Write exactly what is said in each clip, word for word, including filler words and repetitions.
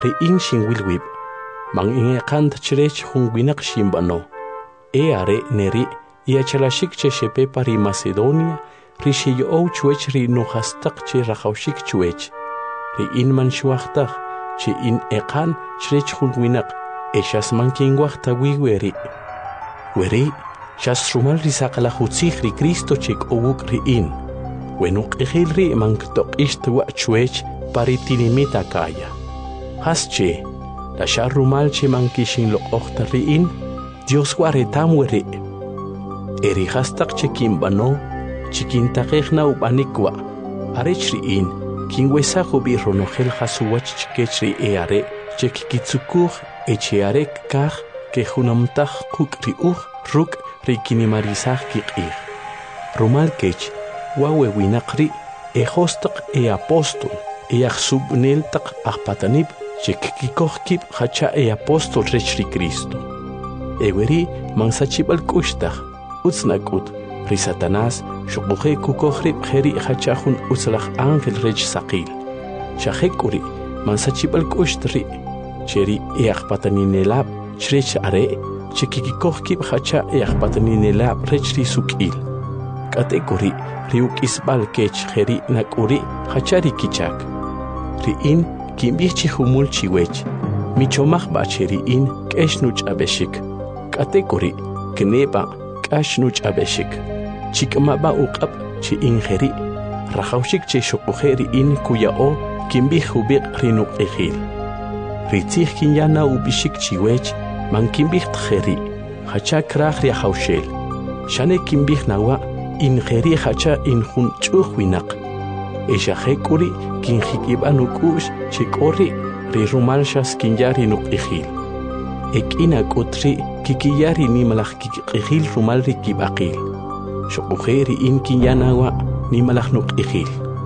ri'in xinwilwib, mang ingeqant chrech jungwinak ximbano. E are neri iachalashik che shepe pari Macedonia, ri shiyo chuech ri nuhastak che rajawshik chuech. Ri'in man shuachtak, che in eqan chrech jungwinak, eshas man kingwachta wiweri. Weri, shas rumal risaqala hutzich ri Cristo chek owuk ri'in. Wenuk ejil ri man ktok ishtwa chuech pari tinimita kaya. Hasche, la sharrumal che man kishin lo ochta ri'in, Dios guaretam weri. Eri hastak che kimbano, chikintakejna ubanikwa, arech ri'in, kingwesa hubi ronojel hasuwach chikechri eare, chekikitsukuj echearek kaj, que junamtaj kuk riuj, ruk rikinimarizaj kikij. Rumal kech, wawe winakri, e hostak e apostol, e achsubneltak achpatanib, chekikikojkib hacha e apostol rechri Cristo. Eweri mansachibal kustaj, utsnakut, ri Satanás, shukuje kukohrib jeri hachajun utzlaj ángel rech saqil. Shajekuri, mansachibal kushtri, cheri e achpataninelab, chrech are, chekikikojkib hacha e achpataninelab rechri sukil. Katekuri, riuk isbal kech jeri nakuri, hachari kichak. Ri'in, kimbichi humul chiwech, michomaj bacheri in, keshnuch abeshik. Katekuri, kneba, kashnuch abeshik. Chikmaba uqab, chi ingeri, rajawshik che shukujeri in kuyao, kimbij hubik rinuk ejil. Ritzij kinyana ubishik chiwech, man kimbij tjeri, hacha kraj riajawshel. Shane kimbij nawa, ingeri hacha injun chuhwinak. Esha hekuri, kinjikibanukush, chikori, rirumalshas kinyari nuk ejil. Ekina kutri, kikiyari ni malach kikijil rumalri kibakil. Shukujeri in kinyanawa ni malach nuk ejil.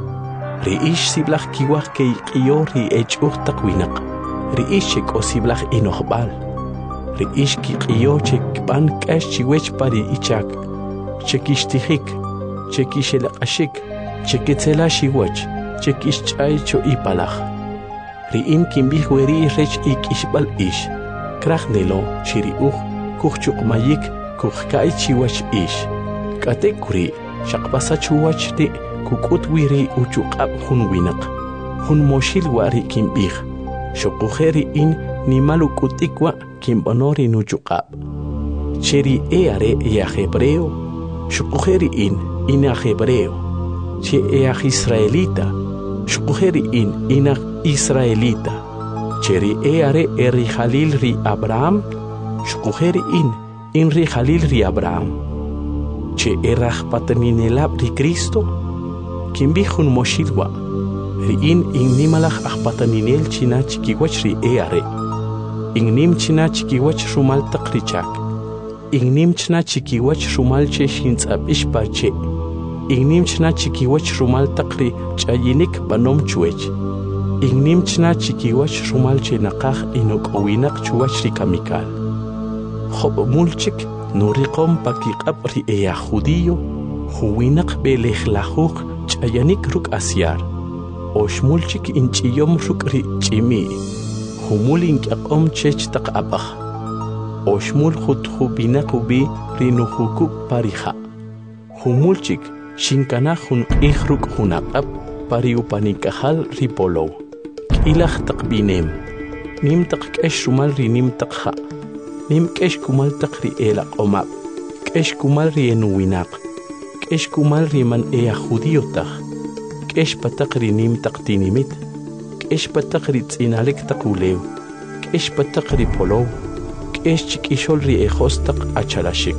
Riish siblach kiwach ke iqiyori echuh takwinak. Riish chek o siblach inohbal. Riish kiqiyo chek ban kash chiwech pari ichak. Chekishtihik, chekishelaqashik, cheketzela shiwach, chekishchay cho ipalach. Riin kimbij weri rech ik ishbal ish. Krachnelo, shiriuch, kuchuk mayik, kuchkai chiwach ish. Katekuri, shakbasa chuwach te, kukut wiri uchukab hun winak. Hun moshil wari kimbij. Shokujeri in ni malukutikwa kimbonori nuchukab. Cheri eare ea hebreo. Shokujeri in ina hebreo. Che ea israelita. Shokujeri in ina israelita. Cheri eare eri Halil ri Abraham, shukujeri in, in ri Halil ri Abraham. Che erach pataninelab ri Cristo, kimbijun moshilwa, ri in in nimalach ach pataninel china chikiwach ri eare. In nim china chikiwach rumal takrichak. In nim china chikiwach rumal che shintzab ishpache. In nim china chikiwach rumal takri chayinik banom chuech. Ignim chna chikiwach rumal che naqaj inok owinak chuwach ri kamikal. Job mulchik nuriqom pakiqab ri eya judío, huwinak belejlajuj chayanik ruk asyar. Oshmulchik inchiyom ruk ri chimi. Humul inkaqom chech taqabaj. Oshmul khutjubinak ubi ri nuhukub parija. Humulchik shinkanajun ihruk hunaqab pari upanikajal ri polow. Ilach takbinem, nim tak kesh rumal ri nim takha, nim kesh kumal tak ri elak omab, kesh kumal ri enuwinak, kesh kumal ri man ea judío tak, kesh patak ri nim tak tinimit, kesh patak ri tzinalek tak ulew, kesh patak ri polow, kesh chikishol ri ejos tak achalashik.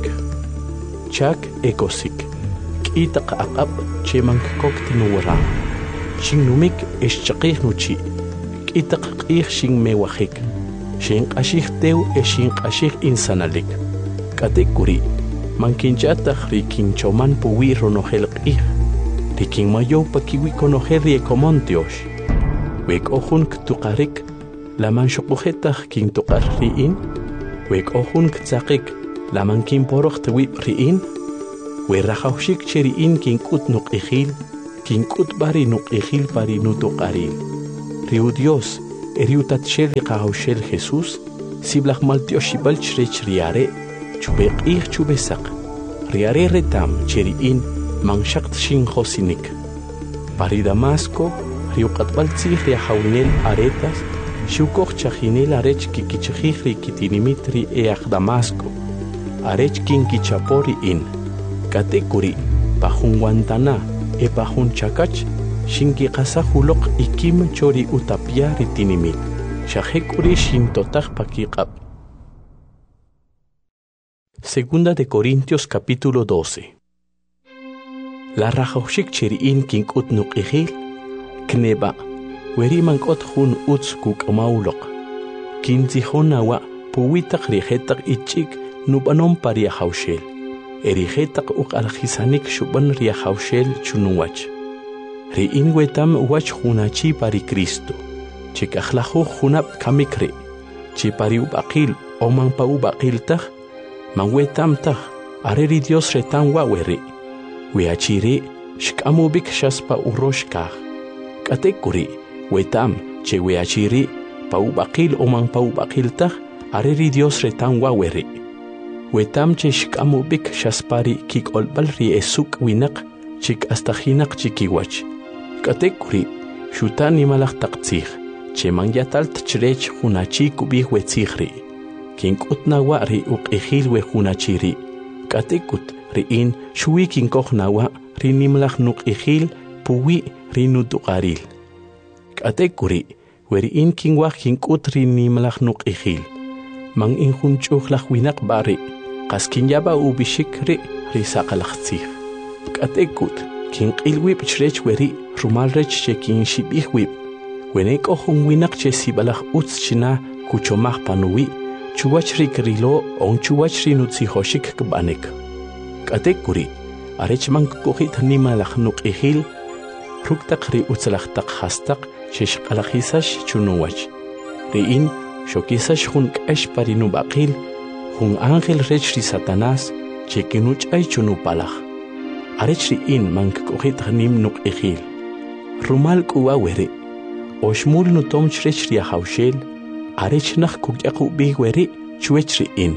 Chak ekosik, kitak akab chemang kok tinuwaram, chinumik esh chakih nuchi. Itak qih shin mewajik, shin qashih tew e shin qashih insanalik. Katekuri, mankinchatah rikinchoman puwi ronojel qih, rikin mayo pakiwi konojel riekomontiosh. Wek ohun ktuqarik, laman shokujetah kin tuqar riin, wek ohun ktzaqik, laman kin poroj tewib riin, we rajawshik cheriin kin kut nuqijil, kin kut bari nuqijil pari nutuqaril. Riu Dios, eriutat shel qahawshel Jesús siblach maltio shibal chrech riare chubeq ih chubesak riare retam cheriin manshakt shin josinik pari Damasco riuqatbal tzih riahawnel aretas shukoch chajinel arech kikichijri kitinimitri each Damasco arech kinkichapori in katekuri pajun guantana e pajun chakach shinki qasahulok ikim chori utapia ritinimit shajekuri shintotaj pakiqab. Segunda de Corintios capítulo doce. La rajoshik cheriin kinkut nuqihil kneba weri mankot hun uts kuk maulok kinzihona puwitak rijetak ichik nubanon paria haushel erijetak uk aljisanik shuban ria haushel chunuwach riin wetam wach hunachi pari Cristo chikajlahu hunab kamikri chi pari ubaqil o man pa ubaqil taj man wetam taj areri Dios retan waweri weachiri shkamubik shaspa uroshkaj katekuri wetam che weachiri pa ubaqil o man pa ubaqil taj areri Dios retan waweri wetam che shkamubik shaspari kik olbal ri esuk winak chik astajinak chikiwach katekuri shutani malak taqtzih che man yatalt chrech hunachi kubih wetzihri kinkut nawa ri uqihil we hunachiri katekut riin shui kinkoh nawa ri nimlach nuqihil puwi ri nutuqaril katekuri weriin kinwah kinkut ri nimlach nuqihil man in hunchuhlach winak bari qaskin yaba ubishikri ri saqalaqtzih katekut kinqilwib chrech weri rumal rech che kinshibihwib wenek ohun winak che sibalach utz china kuchomach panuwi chuwachri krilo on chuwachri nutzihoshik kbanek katekuri arech man kuhit nimalach nuqihil ruktaq ri utzlaqtaq hastak shishqalajisash chunuwach riin shokisash hun k'ash pari nubaqil hun ángel rech ri Satanás che kinuch'ay chunupalaj arech riin man kuhit nim nuqihil rumal kuwa weri oshmul nutom chrech ri hawshel arech nakh kukyaqu bih weri chuech riin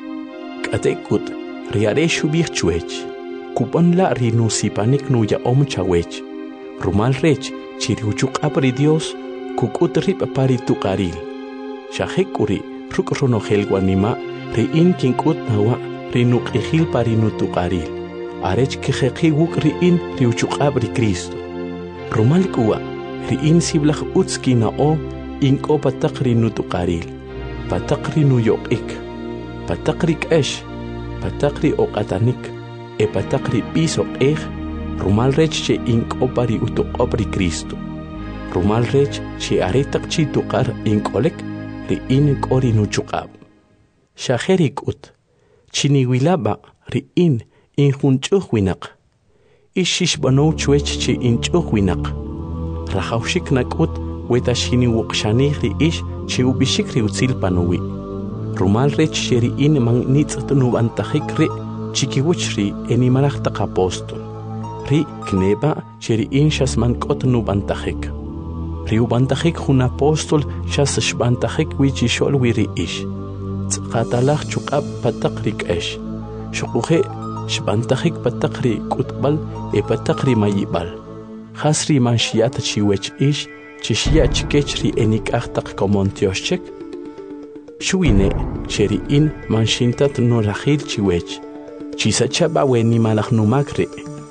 katekut riare shubih chuech kupon la ri nusipanik nuya om chawech rumal rech chiri uchuq apri Dios kukut rip pari tuqaril shajekuri ruk ronogel guanima riin kinkut nawa ri nuqihil pari nutuqaril arech kijeqi wuk riin ri uchuq apri Cristo rumal kuwa riin siblach utski na o inko pataqri nutuqaril pataqri nuyoqik pataqri k'ash pataqri oqatanik e pataqri piso q'ej rumal rech che inko pari utuqopri Cristo rumal rech che aretaq chi tuqar inkolek riin k'ori nuchuqab shajerik ut chiniwilaba riin injunchuj winaq ishish banow chuech che inchuj winaq rajawshik nakut wetashini wuqshanih ri ish che ubishik ri utzil panuwi rumal rech sheriin man nitzat nubantajik ri chikiwuch ri enimalaj taq apostol ri kneba sheriin shasman kot nubantajik ri ubantajik jun apostol shas shbantajik wichishol wi ri ish tzqatalaj chuqab pataq ri k'ash shuquje shbantajik pataq ri k'utbal e pataq ri mayibal Hasri man shiata chiwech ish chishia chikech ri enik ahtaq komontioshchek shuine cheri in man shintat no rajil chiwech chisachaba weni malach numakre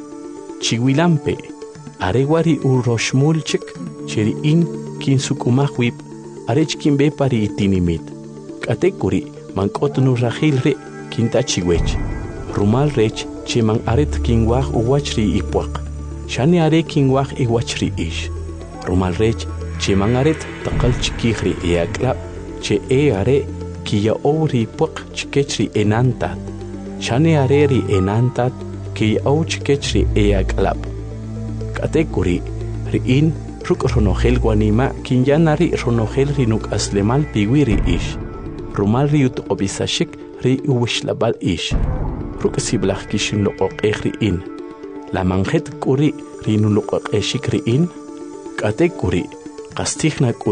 chiwilampe arewari uroshmulchek cheri in kinsukumahwib arech kimbe pari itinimit katekuri man kot no rajil re kinta chiwech rumal rech che man aret kinwah uwachri ipuaq shani are kinwah iwachri ish rumal rech che mangaret taqal chikihri eaklab che e are kiya ori puq chikechri enantat shani are ri enantat kiya au chikechri eaklab katekuri riin ruk ronogel guanima kinyanari ronogel rinuk aslemal piwiri ish rumal ri utqobisashik ri uwishlabal ish ruk siblach kishin loqoqri in la manjet kuri rinu loqoqeshik riin katekuri qastihna kut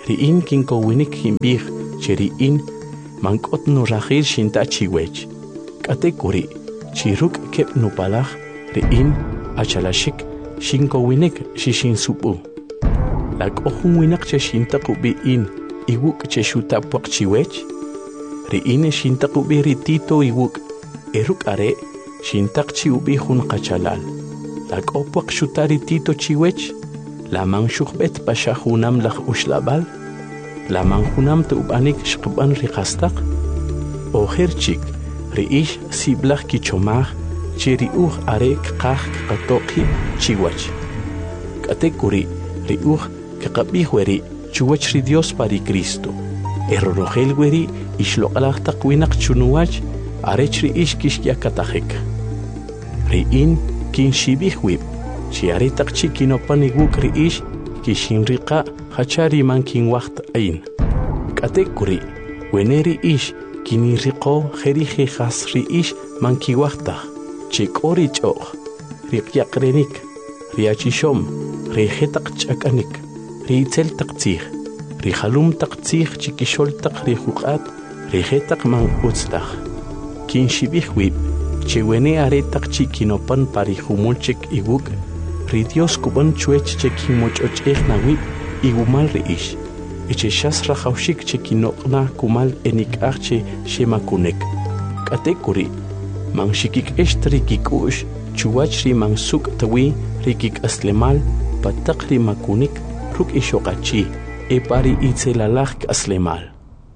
ri'in kinkowinik hinb'ij che ri'in mank'ot nurajil xinta' chiwech. K'ate kuri chi ruk' keb' nupalaj ri'in achalaxik xinkowinik xixinsub'u. Lak'o jun winaq che xintaq ub'i'in iwuk' che xutapwaq chiwech. Ri'in xintaq ub'i ri Tito iwuk' e ruk' are' xintaq chi ub'i jun qachalal. Lak'o pwaq xuta ri Tito chiwech, laman xuqb'et paxa junam laj uxlab'al, laman junam tu'b'anik xqb'an ri qastaq. Ojer chik ri'ix siblaj kichomaj che ri uj are' kqaj kqatoqi chiwach. K'ate kuri ri uj kqab'ij weri' chuwach ri Dios pa ri Cristo. E rorojel weri' ixloq'laj taq winaq chunuwach arech ri'ix kixyakatajik. Ri'in kinxib'ij wib' chi are taq chi kinopan iwuk' ri'ix kixinriqa' jachari man kinwajt ayin. K'ate kuri wene ri'ix kiniriqo jeri jejas ri'ix man kiwajtaj che k'o ri ch'oq, ri qyaqrenik, ri achixom, ri jetaq ch'ak'anik, ri itzel taq tzij, ri jalum taq tzij chi kixol taq ri juq'at, ri jetaq man utztaj. Kinxib'ij wib' che wene are taq chi kinopan pa ri jumul chik iwuk', ri Dios kub'an chwech che kinmoch'och'ej nawib' iwumal ri'ix, y che xas rajawxik che kinoq'na kumal enik'aj che xemakunek. K'ate kuri man xikik'ext ri kik'u'x chuwach ri man suk' tawi ri kik'aslemal pa taq ri makunik ruk' ixoqachi e pa ri itzelalaj k'aslemal.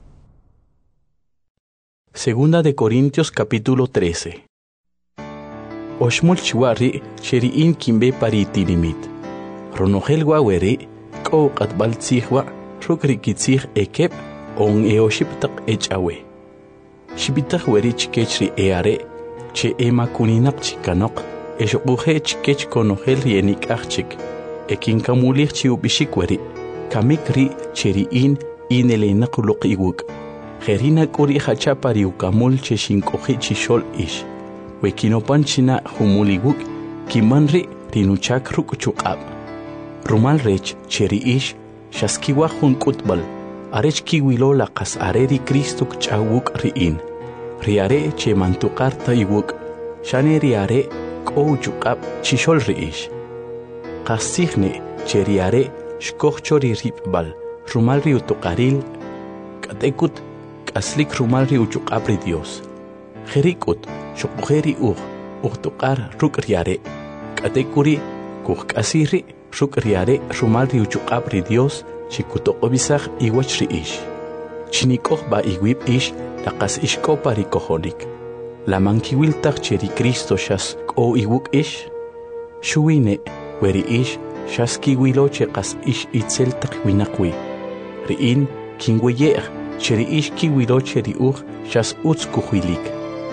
Segunda de Corintios capítulo trece. Oxmul chiwari che ri'in kinbe pa ri tilimit. Ronojel wa weri k'o q'atb'al tzij wa ruk' ri kitzij e keb' on e oxib' taq e ch'awe. Xib'itaj weri chikech ri e are' che e makuninaq chikanoq e xoquje chikech konojel ri enik'aj chik. E kinkamulij chi ub'ixik weri kamik ri che ri'in inelenaq uloq iwuk'. Jerina k'uri jacha pa ri ukamul che xink'oji chixol ix. We kinopan china humul iwuk' kiman ri rinuchak ruk' chuq'ab'. Rumal rech che ri'ix xaskiwaj jun k'utb'al arech kiwilo la qas are ri Cristo kch'awuk' ri'in. Ri are che mantuqar ta iwuk' xane ri are k'o uchuq'ab' chixol ri'ix. Qas tzijne che ri are xkoj cho ri rib'b'al rumal ri utuqaril k'atekut k'aslik rumal ri uchuq'ab' ri Dios. Jerik'ut xoquje ri uj ujtuq'ar ruk' ri are k'atekuri kujk'asij ri ruk' ri are rumal ri uchuq'ab' ri Dios chi kutoq'ob'isaj iwach ri'ix. Chinik'oj b'a iwib' ix la qas ixk'o pa ri kojonik. Laman kiwiltaj che ri Cristo xas k'o iwuk' ix. Xuwine we ri'ix xas kiwilo che qas ix itzel taq winaq wi. Ri'in kinweye'j che ri'ix kiwilo che ri uj xas utz kujwilik.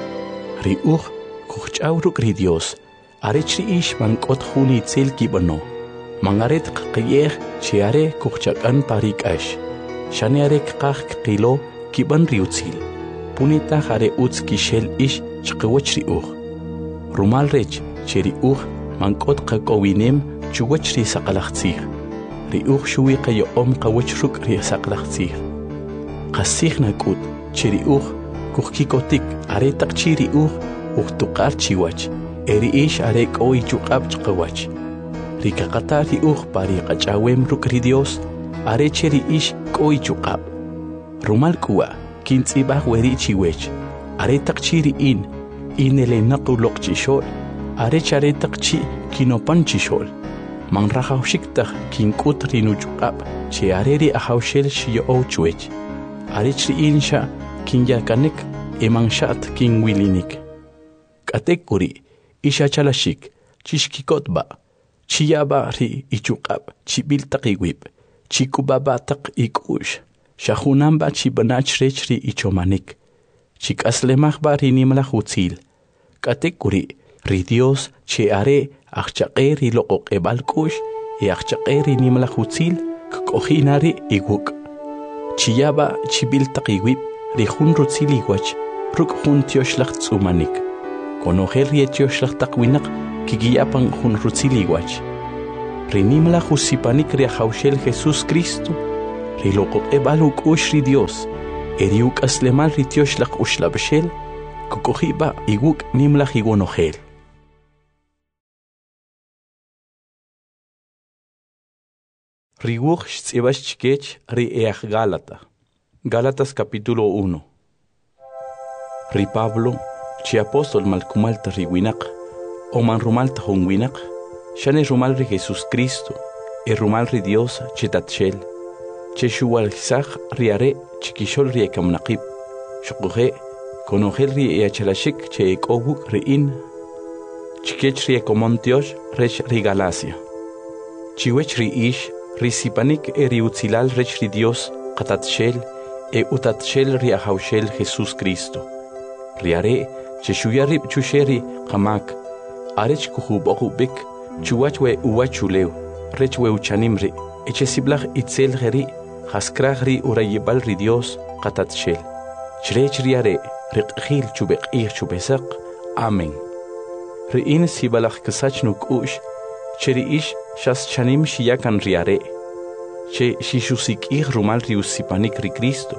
Ri uj kujch'aw ruk' ri Dios arech ri'ix man k'ot jun itzel kib'ano. Man are tqaqiyej che are kujchak'an pa ri k'ax. Xane are kqaj kqilo kib'an ri utzil. Punitaj are utz kixel ix chqawach ri uj. Rumal rech che ri uj man k'ot qak'owinem chuwach ri saqlaj tzij. Ri uj xuwi qayoq'om qawach ruk' ri saqlaj tzij. Qas tzij nak'ut che ri uj kujkikotik are taq chi ri uj ujtuq'ar chiwach. E ri'ix are k'o ichuq'ab' chqawach. Ri kaqata ri uj pa ri qach'awem ruk' ri Dios are che ri'ix k'o ichuq'ab'. Rumal k'uwa kintz'ib'aj weri chiwech are taq chi ri'in inelenaq uloq chixol arech are taq chi kinopan chixol. Man rajawxik taj kink'ut ri nuchuq'ab' che are ri ajawxel xiyo'ow chwech. Arech ri'in xa kinyakanek e man xa't kinwilinik. K'atek kuri ixachalaxik chixkikotba' chiyaba ri ichuq'ab' chib'il taq iwib' chikubaba taq ik'u'x xajunamba chib'anach rech ri ichomanik chik'aslemajba ri nimlaj utzil. K'atek kuri ri Dios che are ajchaq'e ri loq'oq'eb'al k'u'x e ajchaq'e ri nimlaj utzil kk'ojina ri iwuk'. Chiyaba chib'il taq iwib' ri jun rutzil iwach ruk' jun tioxlaj tz'umanik. Konojel ri tioxlaj taq winaq kikiyapan jun rutzil iwach. Ri nimlaj usipanik ri ajawxel Jesús Cristo Riloko ebaluk ushri Dios. Eriuk aslemal ritiosh lak ushlabshel. Kukohiba iguk nimlach iguanohel. Riwuch tzibas chikech ri each Gálata. Gálatas capítulo uno. Ri Pablo, chi apóstol malcumalta riwinak, o man rumalta hongwinak, shane rumal ri Jesús Cristo, e rumal ri Dios chitatshel, che shuwalzach riare chikishol ri ekamnaqib, shukuhe, konogel ri eachalashik che ekoguk ri in, chikech ri ekomontiosh rech ri Galacia. Chiwech ri ish, ri sipanik e ri utzilal rech ri Dios qatatshel, e utatshel ri ahaushel Jesús Cristo. Riare, che shuyarib chusheri qamak, arech kuhubokubik, chuwachwe uwachuleu, rechwe uchanimri, eche siblach itzel geri, haskragri urayibal ri Dios qatatshel. Chrech riare, riqhil chubekir chubesak, amen. Riin sibalach kasachnuk ush, cheri ish shas chanim shiyakan riare, che shishusikir rumal riusipanik ri Cristo.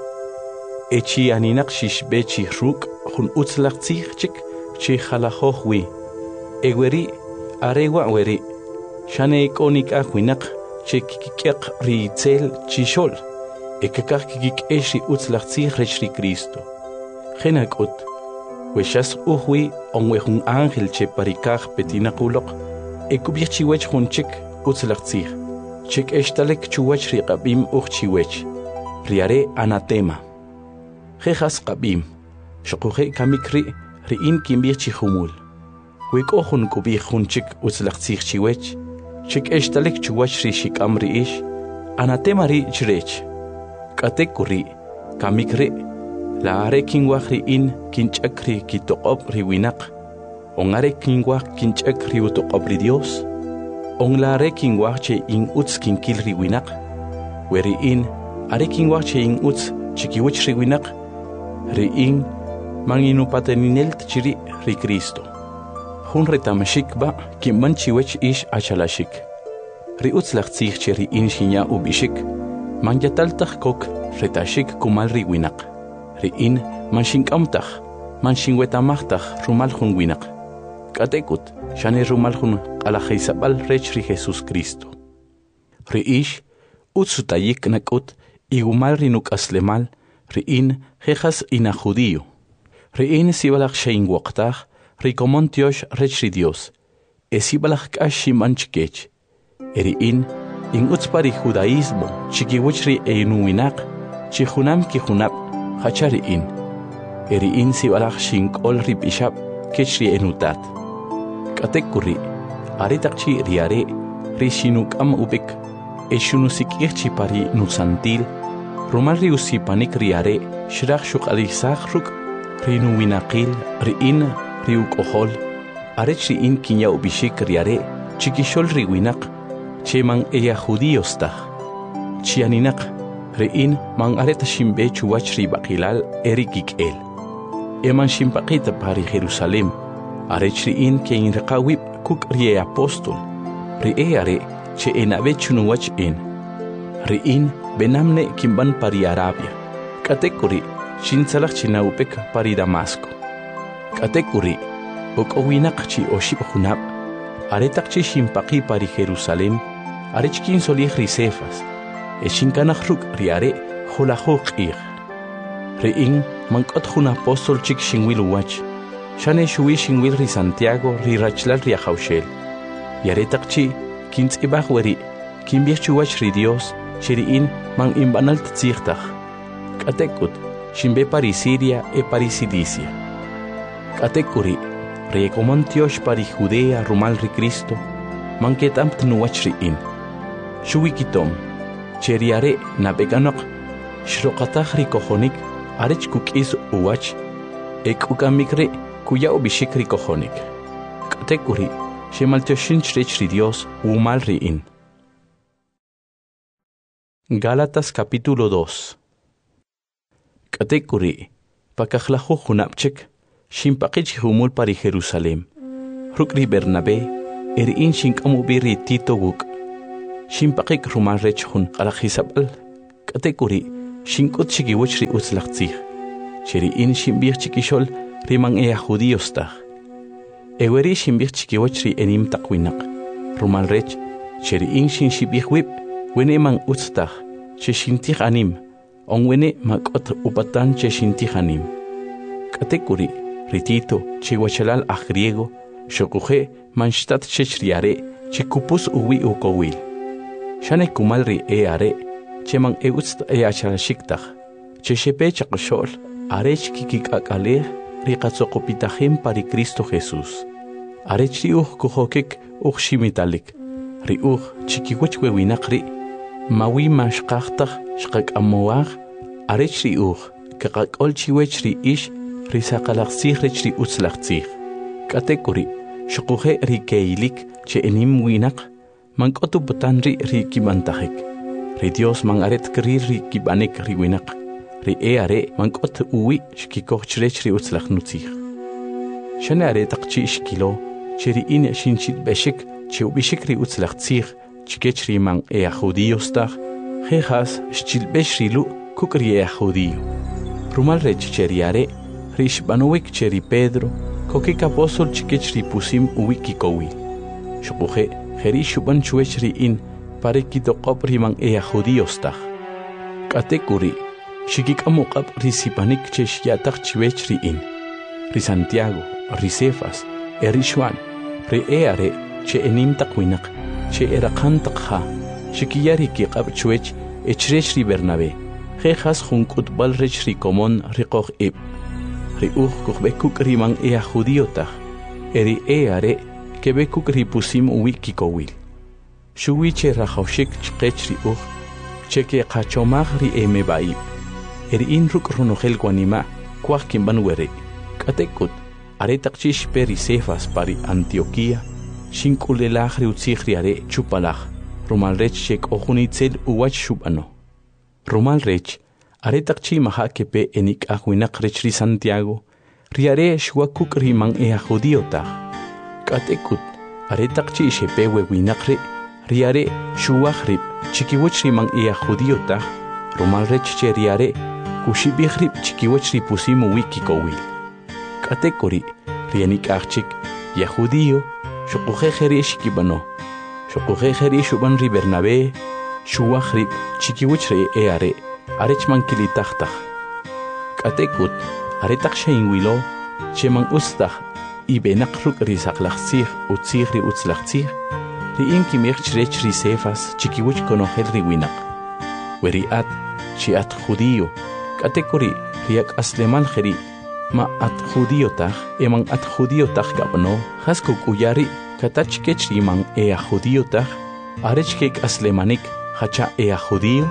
Echi aninak shishbechi ruk, hun utzlach tzich chi khalahoh wi. Egweri, arewa weri, shane ikonik akwinak, che kikik ri tzel chishol, ekakak kikik eshi utzlach tzich rechri Cristo. Genakut, weshas uhwi onwe hun angel che parikach petinakulok, ekubich chiwech hun chik utzlach tzich, chik eshtalek chuwech ri qabim uch chiwech, riare anatema. Jejas qabim, shokuje kamikri, riin kimbir chihumul. Wik ohun kubih hun chik utzlach tzich chiwech, chik eshtalek chuwach ri shik amri ish, anatema ri chirech. Katekuri, kamikri, la are kingwach riin kinchak ri kitokop ri winak, on are kingwach kinchak ri utokop ri Dios, on la are kingwach che in utz kinkil ri winak, weri in are kingwach che in utz chikiwich ri winak, riin manginupateninelt chiri ri Cristo. Hun retamashik ba kimban chiwech ish achalashik. Ri utzlach tzich chiri in shinya ubishik, man yataltach kok retashik kumal ri winak. Riin man shinkamtach, man shinwetamachtach rumal hun winak. Katekut, shane rumal hun alajaisabal rech ri Jesús Cristo. Ri ish utzutayik nakut igumal rinuk aslemal, riin jejas ina judío. Riin sibalach shein waktach, rikomontiosh rech ri Dios. Esibalach kashi manchkech. Riin in utspari judaísmo, chikiwich ri einuinak, chihunam kihunap, hachariin. Riin sibalach shinkol ri bishap, kech ri enutat. Katekuri, aretakchi riare, ri shinukam ubik, eshunusikirchi pari nusantil, rumal ri usipanik riare, shrach shuk alisachruk, rinu winakil, riin, riuk ohol, arech riin kinya ubishik riare, chikishol ri winak, che man eya judíos tach. Chianinak, riin man areta shimbe chuwach ri bakilal erikik el. Eman shimpakita pari Jerusalem, arech riin ke in rekawib kuk rie apostol, ri eare che enabe chunuwach en. Riin benamne kimban pari Arabia. Katekuri, shinsalach chinaupek pari Damasco. Katekuri, okowinak chi oship hunab, aretak chi shimpaki pari Jerusalem, arechkin solih risefas, e shinkanach ruk riare holahok ir. Riin mankot hun apostol chik shinwil wach, shane shui shinwil ri Santiago ri rachlal ri ahaushel. Yaretak chi, kins ibach weri, kimbir chuwach ri Dios, Shiriin man imbanal tzirtach. Katekut, shimbe pari Siria e pari Cilicia. Katekuri, rekomontiosh pari Judea rumal ri Cristo, man ketampt nuwach riin. Shuwikitom, cheriare nabeganok, shrokatach ri kohonik, arech kukis uwach, ek ukamikre kuya ubishik ri kohonik. Katekuri, shemaltioshin chrech ri Dios umal riin. Gálatas capítulo dos. Katekuri, pakajlajo junapchek, shimpakich humul pari Jerusalem. Rukri Bernabé, erin shinkamubiri Tito guk. Shimpakik rumal rech hun alajisabal. Katekuri, shinkut chikiwich ri utzlachtzich. Cheri in shimbich chikishol rimang ea judíostach. Eweri shimbich chikiwich ri enim takwinak. Rumal rech, cheri in shin shibich wip, wene mang utztach, che shintich anim, on wene makot upatan che shintich anim. Katekuri, ritito, chihuachalal a griego, shokuje manshtat chechriare, chikupus uwi ukowil. Shane kumalri e are, che man e utst e achalashiktak, che shepe chakoshol, arech kikik akaleh, rikatsokopitahim pari Cristo Jesús. Arech riuch kuhokik uch shimitalik, riuch chikiwich wewinakri, mawi mashkachtach shkak amoach, arech riuch, kakak ol chiwech ri ish, risakalaksich rech ri utzlaksich. Katekuri, shokuje rikeilik, che enim winak, mankotu botanri ri kibantahik. Ri Dios man aret kri ri kibanik ri winak. Ri e are mankot uwi shkikoch chrech ri utzlach nutzich. Shane are takchi shkilo, cheri in shinchit beshik, che ubishik ri utzlach tzich, chkech ri man e judíostach, jejas shchil besh rilu kuk ri e judío. Rumal rech cheri are, ri shbanuik cheri Pedro, kokik apostol chkech ri pusim uwi kikowil. Shokuje, jeri shuban chuech ri in, pare kitokop ri man e judíostach. Katekuri, shikik amokap risipanik chesh yatak chiwech ri in. Ri Santiago, ri Cefas, e ri Juan, ri e are, che enim takwinak, che erakantak ha, shikiyari kikap chuech, e chrech ri Bernabé, jejas junkut bal rech ri komon ri koch ib. Ri uch kuchbekuk ri man e judíotach, e ri e are, kebekuk ri pusim uwi kikowil. Shuwi che rajoshik chkech ri uch, che ke kachomach ri e mebaib. Eri in ruk runogel guanima, kwach kimban were. Katekut, aretak chish peri Cefas pari Antioquia, shinkulelach ri utzich are chupalach, rumal rech shek ojunitzel uwach shubano. Rumal rech, aretak chi maha kepe enik ahuinak rech ri Santiago, riare shwakuk riman ea judíotach. Katekut, aretak chi shepe wewinakre, riare shuwach rip, chikiwich riman ea judíotach, rumal rech che riare, kushibichrip chikiwech ripusimu wikikowil. Katekuri, rianik achik, ya judío, shokujejeri shikibano. Shokujejeri shuban ri Bernabé, shuwachrip chikiwech re eare, arechman kilitachtach. Katekut, aretak sheinwilo, sheman ustach, ibenakruk risaklachzich, utzich ri utzlachzich, ri inkimich chrech ri Cefas, chikiwech konogel ri winak. Weri at, chi at judío, Katekuri, riak asleman jeri, ma at judíotach, eman at judíotach gabno, haskuk uyari, katach kech riman ea judíotach, arech kek aslemanik, hacha ea judío,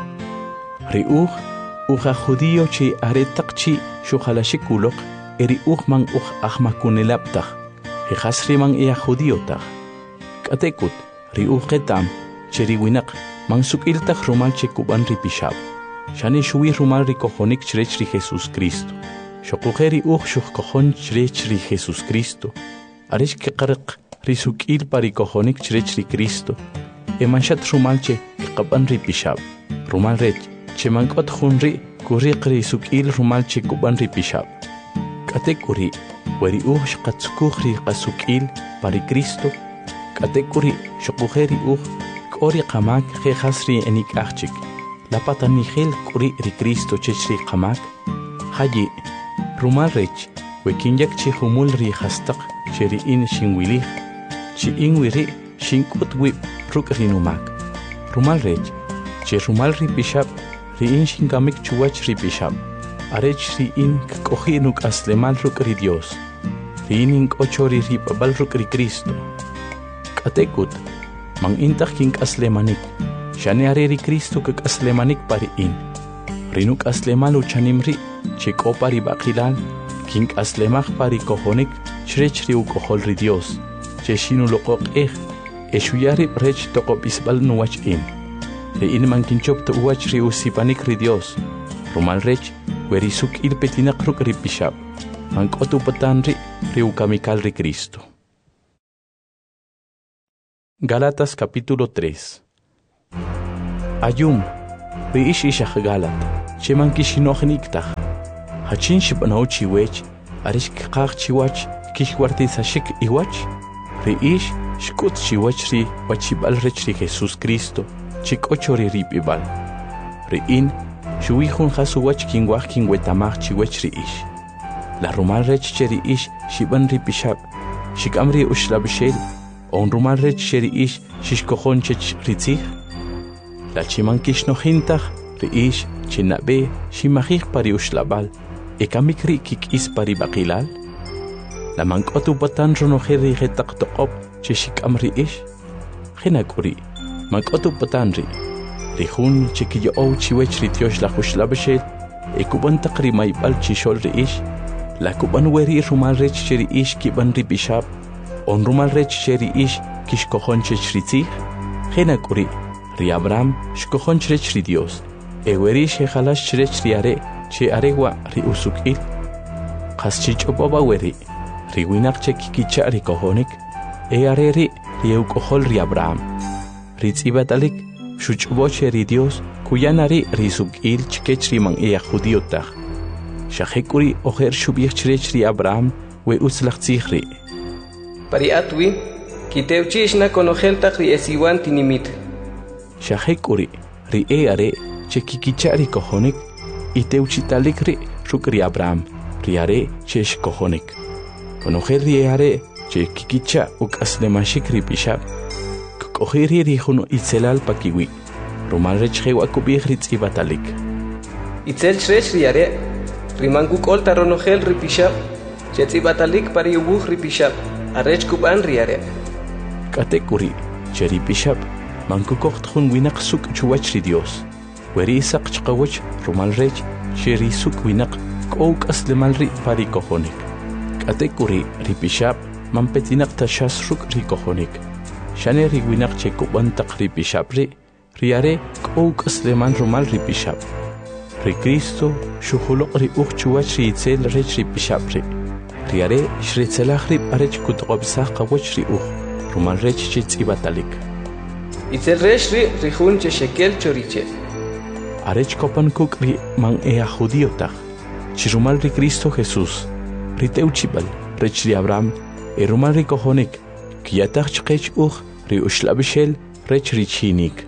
riuch, uja judío chi aretak chi shuhalashikuloch, eri uch man uch ahmakunelaptach, hejas riman ea judíotach. Katekut, riuch ketam, cheri winak, man sukiltach rumal chekuban ripishab. Shani shuwi rumal ri kojonik chrech ri Jesus Cristo. Shokujeri uch shuk kojon chrech ri Jesus Cristo. Arish ke qarq ri sukil pari kojonik chrech ri Cristo. Emanshat rumal che qaban ri pishab. Rumal rech che mankot khunri kuriq ri sukil rumal che kuban ri pishab. Katekuri weri uch shqatsukukh ri qasukil pari Cristo. Katekuri shokujeri uch kori qamak jejas ri enik achik. La patanigel kuri ri Cristo chechri qamak, hayi, rumal rech, wekinyak chi humul ri hastak, cheri in shinwilich, chi inwiri shinkut wip ruk rinumak. Rumal rech, che rumal ri pishab, ri in shingamik chuwach ri pishab, arech ri in kkohinuk aslemal ruk ri Dios, ri in inkochori ri babal ruk ri Cristo. Katekut, mang intak kink aslemanik, Shane areri Cristo kak aslemanik pari in. Rinuk aslemalu chanimri, chik o pari bakilal, king aslemach pari kohonik, chrech riu kohol ri Dios, che shinu lokok eh, eshuyari rech tokop isbal nuwach in. Re in man kinchop to uwach riu sipanik ri Dios, rumal rech, weri suk il petinak ruk ri pishab, man kotu patanri riu kamikal ri Cristo. Gálatas capítulo tres. Ayum, ri ish ishaq galat cheman kishinoqniktaq hachin shibanaw chiwech arish qaq chiwach kishwarti sashik iwach ri ish shkut chiwach ri wachibal rech ri Jesus Cristo chikochori ripibal ri in shuwijun hasuwach kinwaj kinwetamaj chiwech ri ish la rumal rech cheri ish shiban ripishab shikamri ushlabshel on rumal rech cheri ish shishkojon chech ritzij la chiman kishnojintaj ri ish chinabe shimajij pari ushlabal ekamikri kikis pari baqilal la mankotu patan ronojeri jetaq toqop cheshikamri ish jinakuri mankotu patanri rihun chikiyo ou chiwech ritiosh la ushlabshel ekuban taqri maybal chishol ri ish la kuban weri rumal rech cheri ish kiban ripishab on rumal rech cheri ish kishkojon chech ritzij jinakuri ri Abraham shkojon chech ri Dios eweri shejalash chech ri are che arewa ri usukil qaschicho baba weri ri winaq chekikicha ri kojonik e are ri ri ukojol ri Abraham ri tsibatalik shuchboche ri Dios kuyanari ri sukil chkech ri man e judiotaj shajekuri ojer shubich chech ri Abraham we uslachtzij ri pari atwi kitewchishna konojel taq ri esiwan tinimit shajekuri ri e are chekikicha ri kojonik iteuchitalik ri ruk ri Abraham ri are chesh kojonik konojel ri are chekikicha ukaslemashik ri pishab kokojiri ri juno itzelal pakiwi rumal rech jewa kubij ri tsibatalik itzel chech ri are rimangu kolta ronojel ri pishab chetsibatalik pari ubuj ri pishab arech kuban ri are katekuri cheri pishab manku kochtjun winaq suk chuwach ri Dios weri isaq chqawach rumal rech cheri suk winaq kouk aslemal ri pari kojonik katekuri ri pishab manpetinaq tashas ruk ri kojonik shane ri winaq chekuban taq ri pishab ri ri are kouk aslemal rumal ri pishab ri Cristo shujuloq ri uj chuwach ri itzel rech ri pishab ri ri are shritzelaj ri arech kutqobsaj qawach ri uj rumal rech chitz'ibatalik itzel rech ri rijun cheshekel choriche arech kopan kuk ri man ea judiotaj chirumal ri Cristo Jesús ri teuchibal rech ri Abraham e rumal ri kojonik kiyataj chqech uj ri ushlabshel rech ri chinik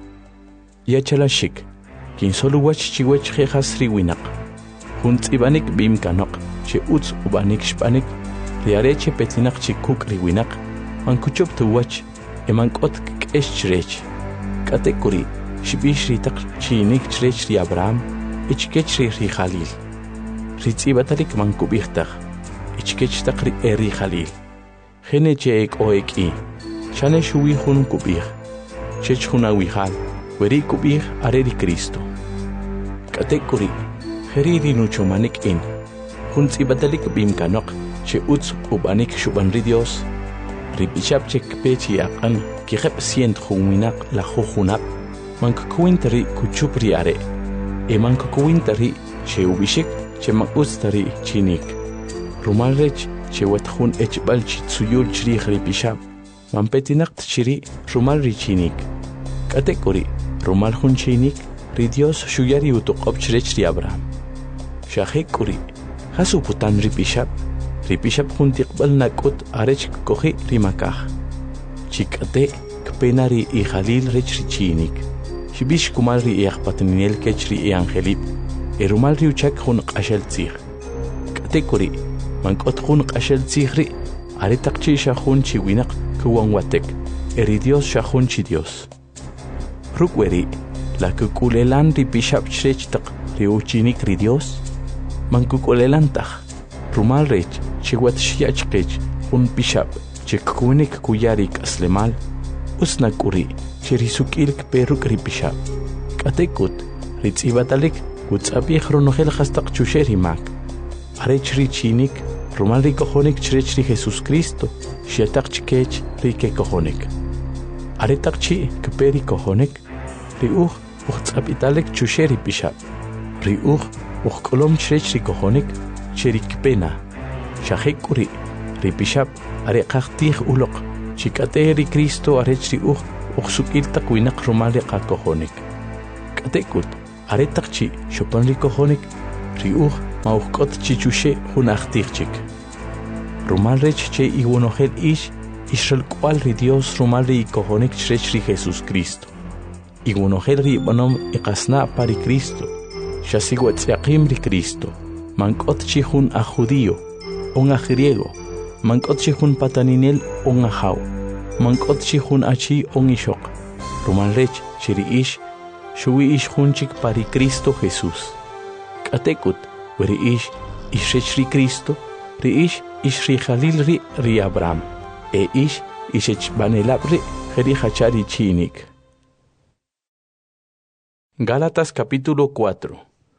yachalashik kin solo wach chiwech jejas ri winaq junt ibanik bim kanok che utz ubanik shpanik ri areche petinaq chikuk ri winaq man kuchop tu wach e man kot kesh chrech katekuri shibish ri taq chinik chrech ri Abraham ichkech ri ri Khalil ri tsibatalik man kubihtaj ichkech taq ri eri Khalil jene che ek oeki chane shuwi jun kubih chech juna wihal weri kubih are ri Cristo katekuri heriri nucho manik in jun tsibatalik bim kanok che utz ubanik shuban ri Dios ri bishab chek pechi aqan ki khep sient khuminaq la khunap man kuintari kuchupri are e man kuintari che ubishik che makustari chinik rumal rech che watkhun echbal chitsuyul chri khri bishab man petinaq chiri rumal ri chinik katekuri rumal khun chinik ri Dios shuyari utuqob chrech ri Abraham shajekuri hasu putan ri bishab ri bishab khun tiqbal nakut arech kohi ri makaj chikate kpenari i Khalil rech ri chinik shibish kumal ri yaqpatninel kech ri angelip e rumal ri uchak khun qashal tsig katekuri man kot khun qashal tsig ri are taqchi shakhun chi winaq kuwan watek e ri Dios shakhun chi Dios rukweri la kukulelan ri bishab chrech taq ri uchinik ri Dios man kukulelan taj rumal rech chiwat shiachkech un bishab chekunik kuyarik aslemal usnakuri chirisukil peruk ri bishab katekut ri tsibatalik kutsabi khronojel khastaq chusheri mak are chri chinik rumal ri kojonik chrech ri Jesus Cristo shiataq chkech ri ke kojonik are taqchi kperi kojonik ri uj uxtsabitalek chusheri bishab ri uj uxkolom chrech ri kojonik cherik pena shajekuri ri bishab are qaqtij uloq chikate ri Cristo are chri uj uxsukil taq winaq rumal ri qakojonik katekut aretaqchi shopan rikojonik riuj mauhkot chichushe hunachtichik. Rumal rech che iwonojel ish Israel cual ri Dios rumal ri ikojonik chrech ri Jesus Cristo. Iwonojel ri banom iqasna pari Cristo. Shasigwatziaqim ri Cristo. Mankot chihun a judío, un a griego. Mankot chihun pataninel un a jau. Mankot chihun achi un ishok. Rumal rech chiri ish shuwi ish hunchik pari Cristo Jesus. Katekut weri ish ishrech ri Cristo. Ri ish ishri Jalil ri ri Abraham. E ish ishech banelabri jeri hachari chinik. Gálatas capítulo cuatro.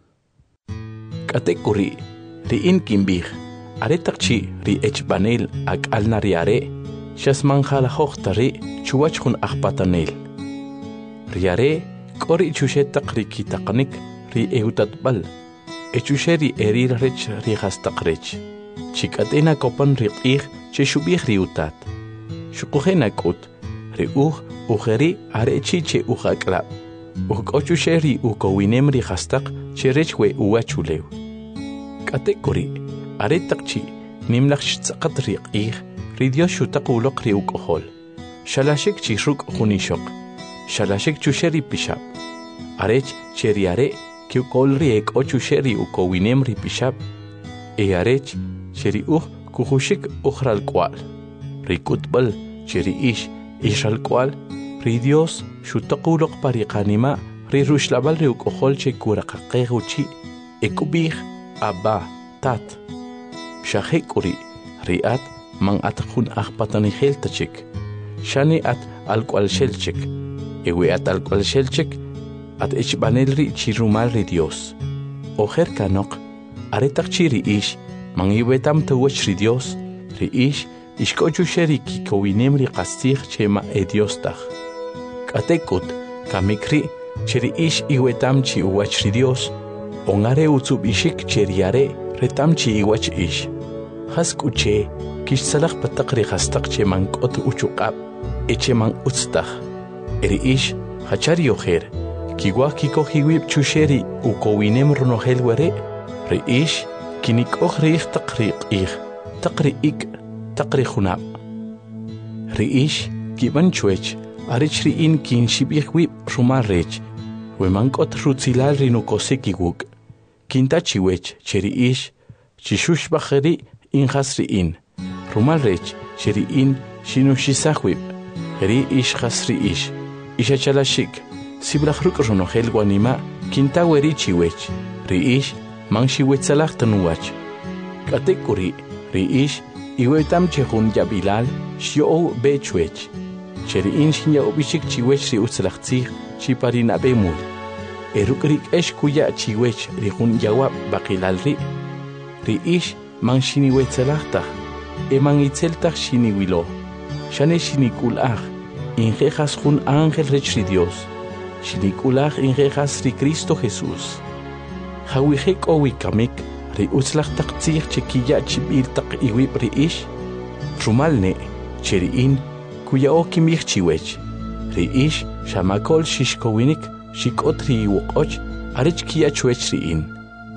Katekuri ri in kimbih aretakchi ri ech banel ak alnariare shasman jalahotari chuachun akpatanel. Riare kori chushetak ri kitaqnik ri eutatbal. Echusheri erir rech ri hastakrech. Chikatena kopan ri qih cheshubih ri utat. Shukujena kut ri uj ujeri arechi che ujaklab. Ukochusheri ukowinem ri hastak cherechwe uachulew. Katekori aretakchi nimlach tsaqat ri qih ri Dios shutaquloq ri ukohol. Shalashik chishuk junishok. Shalashik chusheri pishab. Arech cheriare ki ukol ri ek ochusheri ukowinem ri pishab. E arech cheri uj kujushik ujral kwal. Ri kutbal cheri ish ishal kwal. Ri Dios shutaquloq pariqanima ri rushlabal ri ukohol che kuraqaqeguchi ekubih abba tat. Shahekuri riat man atkun akhpatani heltachik. Shani at alkwal shelchik. Ewe at alkwal shelchik at echbanel ri chirumal ri Dios. Ojer kanok aretak chiri ish man iwetam tawach ri Dios ri ish ishkochu sheri kikowinem ri qastig chema e Dios tach. Katekut kamikri cheri ish iwetam chi uwach ri Dios ongare utsub ishik cheriare retam chi iwach ish. Haskuche kish salaq pataqri qastaq che man qot uchuqab eche man utstach. Eri ish hachari ojer kiwa kikohiwib chusheri ukowinem runojel were ri ish kinik ojri taqri qih taqri ik taqri khunab. Ri ish kiban chuech arich ri in kin shibih wib rumal rech we man qot rutzilal ri nukosiki wuk kinta chiwech cheri ish chishush bajeri in hasri in rumal rech cheri in shinushisahwib heri ish hasri ish ishachalashik siblakhruk runojel guanima kinta weri chiwech ri ish man shiwetsalach tanuwach. Katekuri ri ish iwetam chehun yabilal shio bechuech. Cheri in shinya ubishik chiwech ri utsalachtzig chiparina bemul. Erukrik esh kuya chiwech ri hun yawab bakilal ri. Ri ish man shiniwetsalachtaj. E man itzeltaj shiniwilo. Shane shinikulaj. Injejas hun ángel rech ri Dios. Shinikulaj injejas ri Cristo Jesús. Hawihek owikamik ri utsalachtzig chekiya chibil tak iwib ri ish. Rumalne cheri in kuya okimich chiwech. Ri ish shamakol shishkowinik shikot ri wukoch arech kia chuech ri in.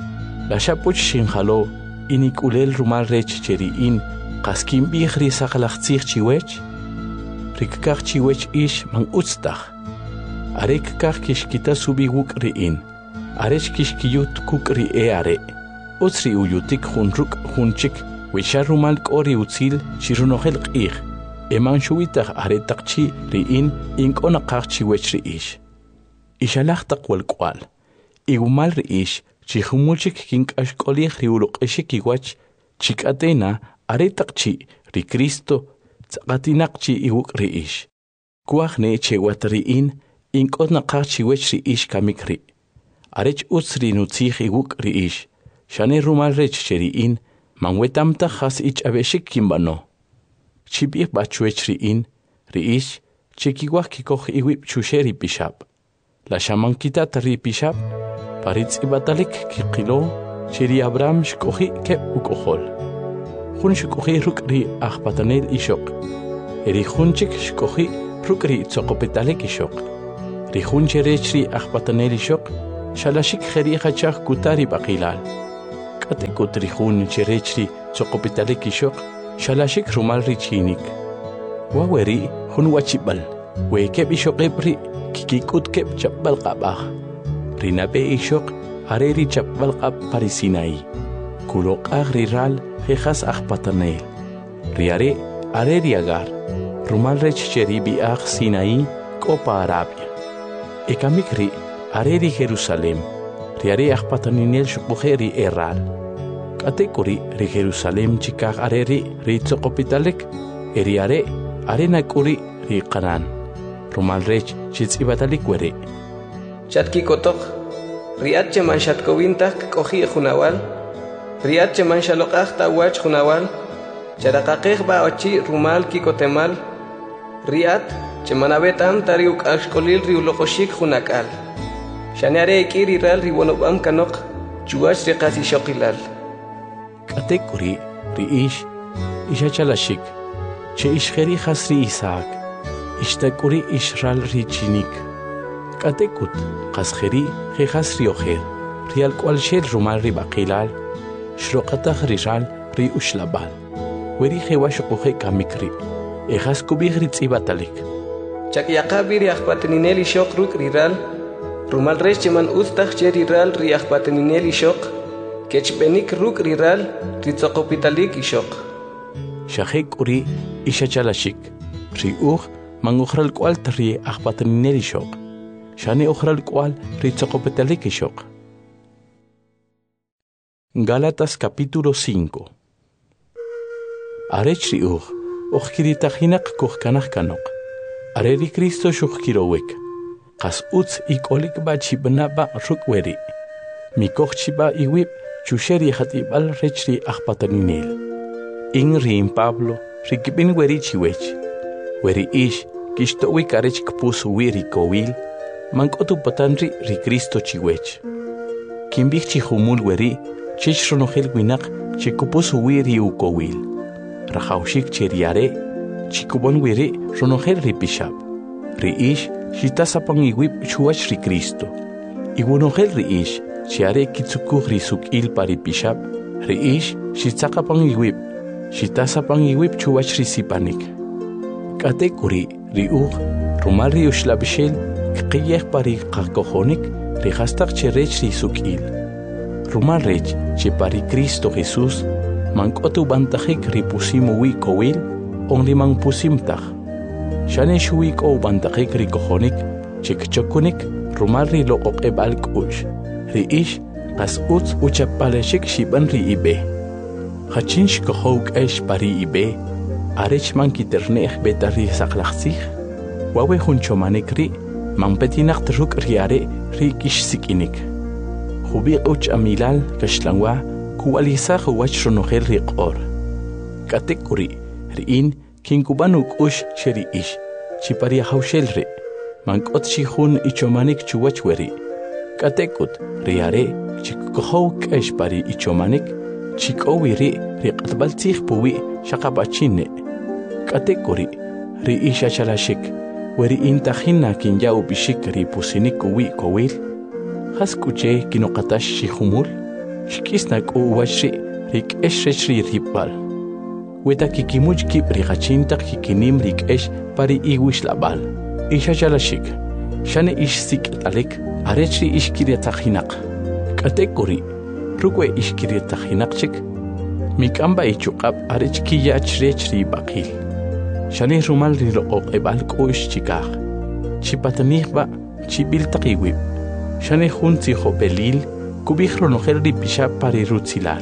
La shapuch shinjalo inikulel rumal rech cheri in qaskim bih ri saqlachtzig chiwech. Rikkach chiwech ish man utstach. Arek kach kishkita subi wuk ri in. Arech kishkiyut kuk ri e are. Utsri uyutik hunruk hunchik wisha rumal kori utzil shirunojel qih. Eman shuitach aretakchi ri in inkona qach chiwech ri ish. Ishalach taqwal kwal. Igumal ri ish chihumulchik kinkash kolih ri uruq eshik iwach chikatena aretakchi ri Cristo tsaqatinaqchi iwuk ri ish. Kuajne chewat ri in inkona qach chiwech ri ish kamikri. Arech utsri nutzih iwuk ri ish. Shane rumal rech cheri in manwetamta has ich abeshik kimbano. Chibih bachuech ri in ri ish chekiwah kikoh iwip chusheri pishab. La shamankita tari pishab paritz ibatalik kikilo cheri Abraham shkohi ke ukohol. Hun shkohi ruk ri akhpatanel ishok. Eri hunchik shkohi ruk ri tsokopetalik ishok. Ri hun cherech ri akhpatanel ishok shalashik kheri khachak kutari baqilal kate kutrihun cherechri soqopitalik ishok shalashik rumal richinik waweri hun wachibal wekeb ishokebri kikikut keb chabal qabah rinabe ishok areri chabal qab parisinai kulok agriral khas akhpatanel riare areri agar rumal rech cheribi ag sinai kopa arabia ekamikri areri Jerusalem riare akhpataninel shukbukheri eral katekuri ri Jerusalem chikag areri ri tsoqopitalek eriare arena kuri ri qanan rumal rech chitzibatalik were chatki kotok riat cheman shatkowintak kohi khunawal riat cheman shalokah tawach khunawal charaqaqih ba ochi rumal kikotemal riat chemanabetam tariuk ashkolil riulokoshik khunakal shanare ikiriral riwonobam kanok chuach riqasi shoqilal katekuri riish ishachalashik che ishkheri khasri Isaac ishtakuri ishral richinik katekut qaskheri khasri ocher rial kwalshel rumal ri baqilal shroqatah rijal ri ushlabal weri khewash qohe kamikri ehas kubigri tsibatalik chakyaqabi ri akhpatenineli shoq ruk riral rumal resh cheman ustach che riral ri akhpatenineli shoq kechbenik ruk riral ri tsoqopitalik shoq shahek uri ishachalashik ri uj mangukhral kwal tri akhpatenineli shoq shani ukhral kwal ri tsoqopitalik shoq Gálatas capítulo cinco. Arechri uj, ojkiritajinak kuhkanaj kanok. Areri Cristo shukirowek. Kas utz ikolik ba chibnaba rukweri. Mikochchiba iwip chusheri hatibal rechri akpataninel. Ingri in Pablo, rikibin weri chiwech. Weri ish, kistowik arech kpus wiri kowil. Mankotu patanri ri Cristo chiwech. Kimbik chihumul weri, chich ronojel winak chikupus wiri ukowil rajaushik cheriare chikubon wiri ronojel ripishab riish shitasapang iwip chuach ri Cristo iwonojel riish chiare kitsukuj risuk il paripishab riish shitsaqapang iwip shitasapang iwip chuach risipanik katekuri riuj rumal ri ushlabishel qiyej pari qakojonik rihastaq cherech risuk il Rumal rech che pari Cristo Jesús mankotu bantajik ripusimu wi kowil on limang pusimtaj shane shui ko bantajik rikojonik chikchokunik rumal ri loqoq ebal kush ri ish qas utz uchapaleshik shiban ri ibe khachinsh kohok esh pari ibe arech man kiterneh betari saqlaxsih wawe hunchomanik ri man petinak truk riare ri kish sikinik Hubiq uch amilal kashlangwa kuwalisa huwach ronojel riqor. Katekuri riin kinkubanuk ush sheri ish chipari haushel ri mankot shihun ichomanik chuwach weri. Katekut riare chikukohok esh pari ichomanik chikowiri riqatbaltzih puwi shaqabachine. Katekuri ri isha chalashik weri intajina kinyau bishik ripusinik kuwi kowil. Haskuche kinokatash shihumul, shkisnak o washi rik eshri ripal. Weta kikimuch kip rikachintak kikinim rik esh pari iwish labal. Isha jalashik, shane ish sik alek, arechri ish kiriatahinak. Katekuri, rukwe ish kiriatahinakchik, mikamba ichukab arech kiyach rechri bakil. Shane rumal rilo ebal ko ish chikah. Chipatanih ba chibil takiwib. Shane junti hopelil, kubijro nojel ripisha pari rutzilal.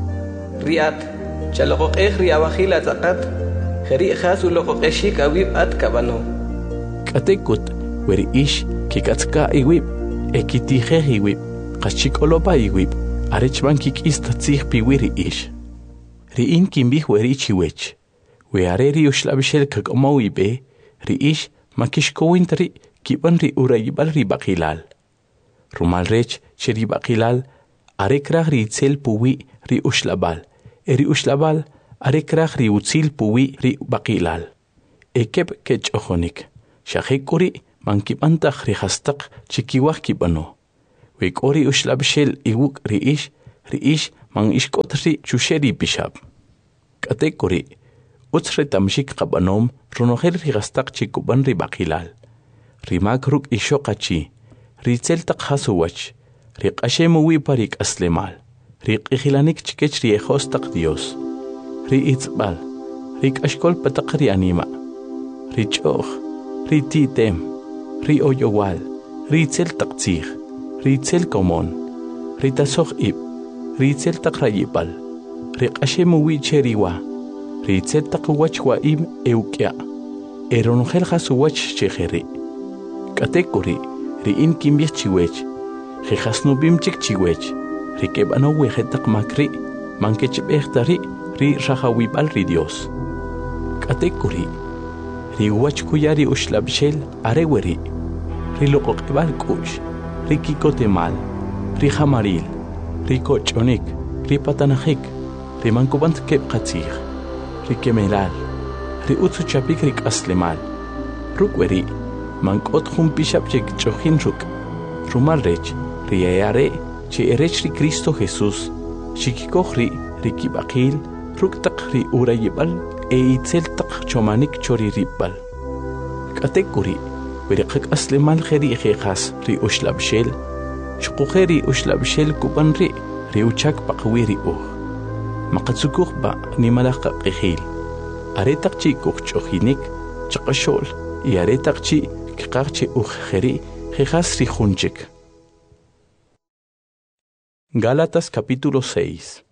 Riat, chaloqoq eh riabajil atzakat, jeri jasu loqoqeshik awib at kabano. Katekut, weri ish, kikatzka iwib, ekitije iwib, kachikolopa iwib, arechman kikistatzih piwiri ish. Riin kimbih weri chiwech, we areri ushlabishel kakomo ibe, ri ish, makishkowintri, kiban ri urayibal ribakilal. Rumal rech cheri bakilal arekrah ri itzel puwi ri ushlabal eri ushlabal arekrah ri utzil puwi ri bakilal ekep kechojonik shahekuri mankipantah ri hastaq chikiwah kibano Wekori ushlabshel iwuk riish, riish man ishkotri chusheri bishab. Katekori, utsre tamshik qabanom, ronogel rigastak chikuban ribakilal. Rimak ruk ishokachi, ritzeltak hasuwach, rik ashemu parik aslemal, rik ihilanik chikech riehostak Dios, ri itzbal, rik ashkol patak ri anima, ri choch, ri titem, ri oyowal, ri tzeltak tzich, ri tzel komon, ri tasoch ib, ri tzeltak rayipal, rik ashemu cheriwa, ri tzeltak wachwa im eukya, eronogel hasuwach chejeri. Katekori, ri in kimbich chiwech, ri hasnubim chik chiwech, ri kebano wejetak makri, mankech bechtari, ri rajawibal ri Dios. Katekori, ri wach kuyari ushlabshel areweri, ri lokokebal kush, ri kikotemal, ri hamaril, ri kochonik, ri patanajik, ri mankubant keb katzich, ri kemelal, ri utsu chapik rik aslemal, rukweri, mankot jumpishap chek chojin ruk, rumal rech, riayare, che erech ri Cristo Jesús, shikikohri, ri kibakil, ruk tak ri urayibal, e itzel tak chomanik chori ribal. Katekuri, verikak aslemal jeri jejas ri ushlabshel, shukujeri ushlabshel kubanri, ri uchak pakwiri uh. Makatsukuk ba ni malaka kihil, aretak chi kuchojinik, chakashol, y aretak chi Kaqche ujeri jejasri junchik. Gálatas capítulo seis.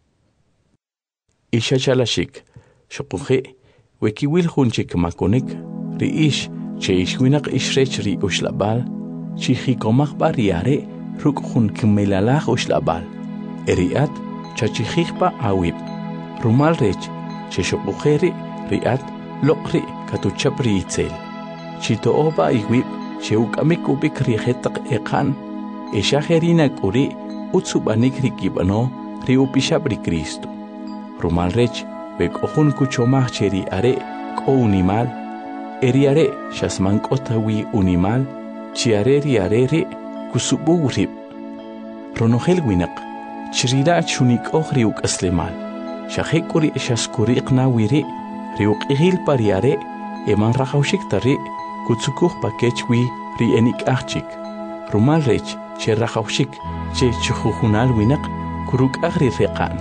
Ishachalashik, shokuje, wekiwil junchik makonik, riish, che ishwinak ishrech ri ushlabal, chihikomach bariare, ruk jun kmelalach ushlabal, eriat, chachihikpa awib, rumal rech, che shokujeri, riat, lokri, katuchapri itzel. Chito oba iwib, sheuk amikubik rihetak ekan, eshajerina kuri, utsubanik rikibano, riupishab ri Cristo. Rumal rech, bek ohun kuchomach cheri are, ko unimal, eriare, shasman kotawi unimal, chiare riare re, kusubu rib. Ronogel winak, chirira chunik oh riuk aslemal, shahekuri eshaskuri iknawiri, riuk ihil pariare, eman rajaushik tari, Kutsukuh pakechwi ri enik achik. Rumal rech, che rajaushik, che chujunal winak, kuruk agri reqan.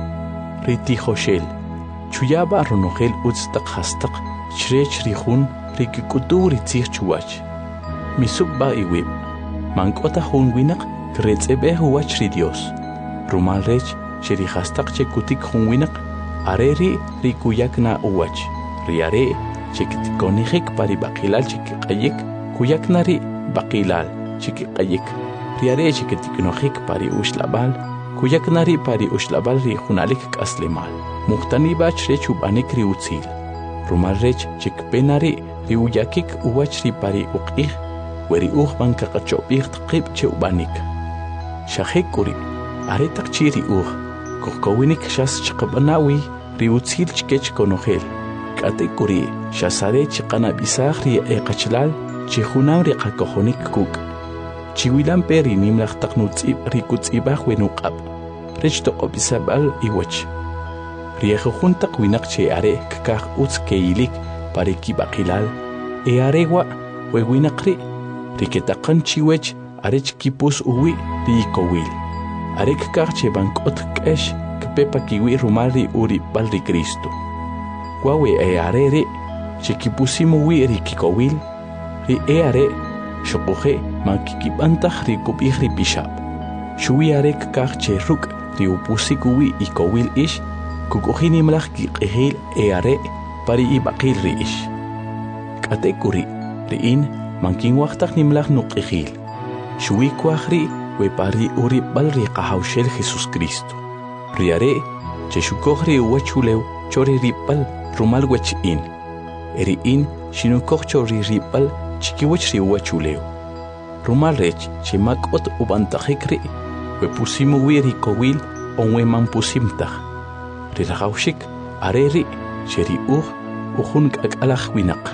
Riti hoshel, chuyaba ronogel utstak hastak, chrech rihun, rikikutu ritzir chuwach. Misuk ba iwib, mankota hun winak, kretzebe huwach ri Dios. Rumal rech, che rihastak che kutik hun winak, areri rikuyak na uwach, riare, chikit konihik pari bakilal chikikayik, kuyak nari bakilal chikikayik. Riare chikit konohik pari ushlabal, kuyak nari pari ushlabal ri hunalik kaslemal. Muhtani bach rech ubanik ri utzil. Rumal rech chikpenari ri uyakik uwach ri pari uqih, weri uhban kakachopih tqib che ubanik. Shahekuri, aretak chi ri uh, kukowinik shas chikabanawi ri utzil chikech konohel. Katekuri, shasare chikana bisahri e kachlal, chihunam ri kakohonik kuk. Chiwilan peri nimlach taknutzib rikutzibah wenukab. Rich to obisabal iwach. Riejujuntak winak che are kakak utz keilik pare kibakilal. E arewa wewinakri. Riketakan chiwech arech kipus uwi riikowil. Are kakak che bankot kesh kpepa kiwi rumari uri balri Cristo. Wawe e arere, chikipusimu wi rikikowil, ri e are, shokoje, mankikibantach rikubih ripishab. Shui are kakach che ruk, ri upusikuwi ikowil ish, kukuhinimlach kikehil e are, pari ibakil ri ish. Katekuri, ri in, mankinwachtach nimlach nukehil. Shui kwachri, we pari uri bal ri kahaushel Jesus Cristo. Ri are, che shukohri uwachulew, chori ripal, rumal wech in. Eri in, shinukok chori ripal, chikiwech riwa chuleo. Rumal rech, chimakot ubantahikri, we pusimu wiri kowil, onwe man pusimtah. Rirahaushik, areri, cheri uh, uhun kakalach winak.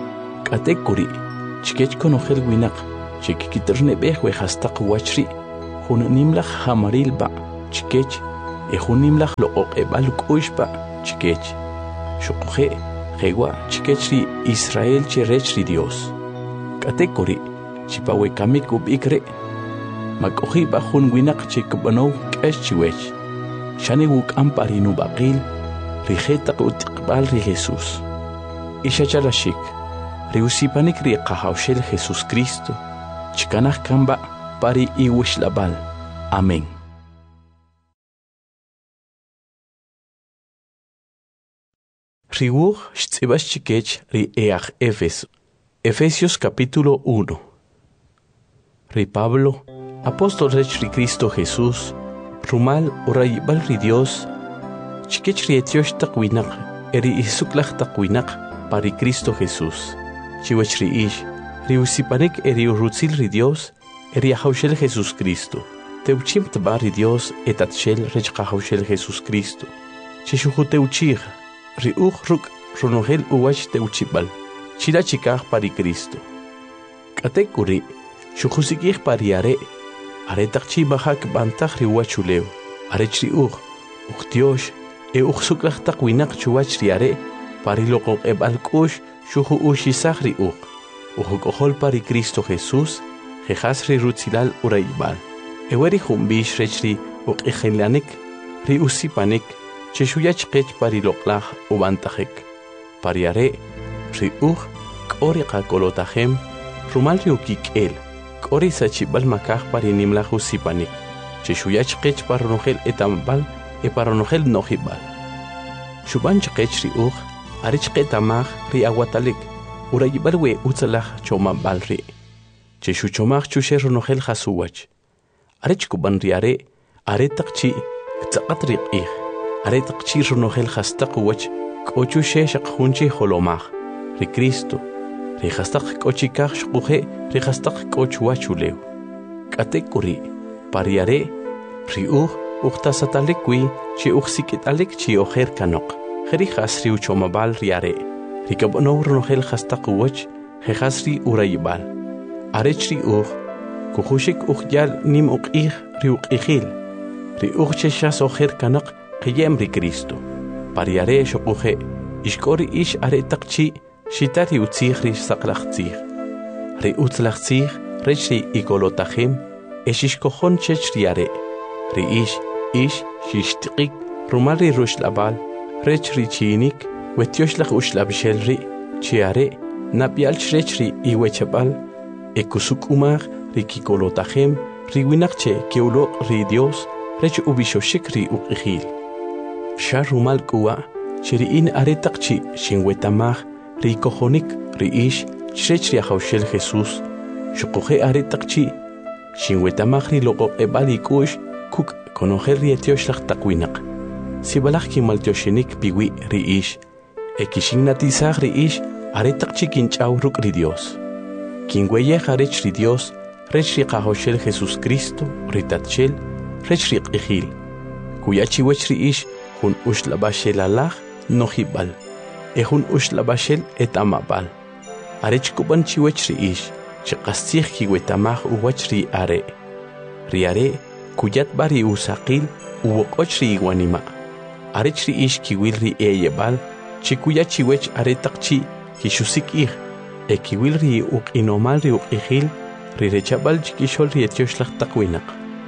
Katekuri, chikech konogel winak, chikikiterne behwe hastak wachri, hun nimlach hamarilba chikech e hun nimlach lo oqebal kushba chikech shuqje jewa chikech ri Israel cherech ri Dios katekori chipawe kamik ubikre makohi ba hun winak chikbano kesh chiwech shani wuk amparinu baqil rijeta utiqbal ri Jesus ishachalashik riusipanik ri qahawshel Jesus Cristo chikanaj kamba pari iwishlabal. Amén. Riwuj shtzibas chikech ri each Efeso. Efesios capítulo uno. Ri Pablo, apóstol rech ri Cristo Jesús, rumal urayibal ri Dios, chikech ri etiosh taqwinak, eri isuklach taqwinak pari Cristo Jesús. Chiwech ri ish, ri usipanik eri urutzil ri Dios, eri ahawshel Jesús Cristo. Teuchim tbari Dios etatshel rech qahawshel Jesús Cristo. Chishuhu teuchig, ri uj ruk runogel uwach teuchibal. Chila chikaj pari Cristo. Katekuri, shuhusikij pari are, are takchi bahak bantach ri uwachuleu. Are chri uj, uj Dios, e uj suklach takwinak chuwach ri are, pari lokok ebal kush, shuhu ushisach ri uj. Uj kohol pari Cristo Jesús, jejas ri rutzilal uraibal. Eweri humbish rechri uk ejelanik, ri usipanik, cheshuyach kech pari loklach ubantajek. Pariare, ri uj, kori kakolotajem, rumal ri ukik el, kori sachibal makaj pari nimlach usipanik, cheshuyach kech paronogel etambal, e paronogel nojibal. Shubanch kech ri uj, arich ketamaj ri aguatalik, urayibal we utzalach chomabal ri. Cheshuchomach chushe ronogel jasuwach. Arech kuban riare, are takchi, tzaqat riqih, are takchi ronogel jastakuwach, kochu sheshak hunchi holomach, ri Cristo, ri jastak kochikach shkuhe, ri jastak kochuachuleu. Katekuri, pariare, ri uj, uktasatalekwi, chi uxikitalik chi ojer kanok, jeri jasri uchomabal riare, ri kabono ronogel jastakuwach, jejasri urayibal. Arech ri uj, kuhushik uxyal nim uqih ri uqihil, ri uxcheshas ojer kanak qiyem ri Cristo. Pariare shukuhe, ishkori ish are takchi, shitari utzih ri saklachtzih. Ri utzlachtzih, rech ri igolotahim, eshishkohon chech riare. Ri ish, ish, shishtiqik, rumal ri rushlabal, rech ri chinik, wetyoslach ushlabshel ri, chiare, napial rech ri iwechabal, ekusuk umar, ri kikolotajem, ri winakche keulo ri Dios, rech ubishoshik ri uqihil. Sharumal kuwa, chiri in aretakchi, shinwetamaj, ri kohonik, ri ish, chrech ri ahawshel Jesús, shukoje aretakchi, shinwetamaj ri loqo ebali kush, kuk konogel ri etioshlag takwinak. Sibalaj kimaltioshinik piwi ri ish, ekishinatizaj ri ish, aretakchi kinchaw ruk ri Dios. Kinweye harech ri Dios, rech ri qahoshel Jesús Cristo, ritatchel, rech ri qihil. Kuyachi wech ri ish, hun ushlabashel alaj, nojibal. E hun ushlabashel et amabal. Arech kuban chi wech ri ish, chiqastih kiwetamaj uwach ri are. Ri are, kuyat bari usaqil, uwokoch ri iwanima. Arech ri ish kiwil ri eyebal, chikuyachi wech are takchi, kishusik ih. Ekiwil ri uk inomal ri uk ihil, ri rechabal chikishol ri etioshlag takwinak.